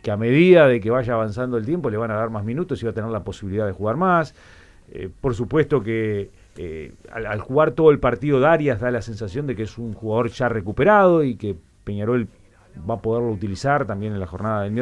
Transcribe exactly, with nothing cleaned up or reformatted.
que a medida de que vaya avanzando el tiempo le van a dar más minutos y va a tener la posibilidad de jugar más. Eh, por supuesto que eh, al, al jugar todo el partido Darias da la sensación de que es un jugador ya recuperado y que Peñarol va a poderlo utilizar también en la jornada del miércoles